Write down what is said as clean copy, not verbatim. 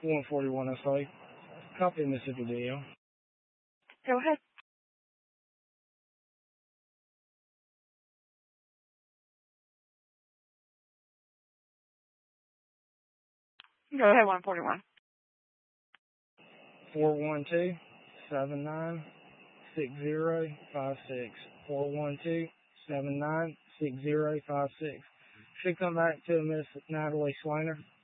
141 SA. Copy Mississippi DM. Go ahead. Go ahead, 141. 412-79-6056. 412-79-6056. Should come back to Miss Natalie Slainer.